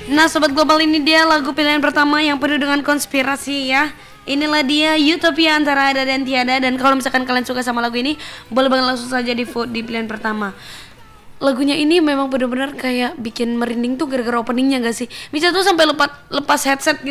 Nah, Sobat Global, ini dia lagu pilihan pertama yang penuh dengan konspirasi ya. Inilah dia Utopia antara Ada dan Tiada. Dan kalau misalkan kalian suka sama lagu ini, boleh banget langsung saja di vote di pilihan pertama. Lagunya ini memang benar-benar kayak bikin merinding tuh gara-gara openingnya gak sih? Bisa tuh sampai lepas headset gitu.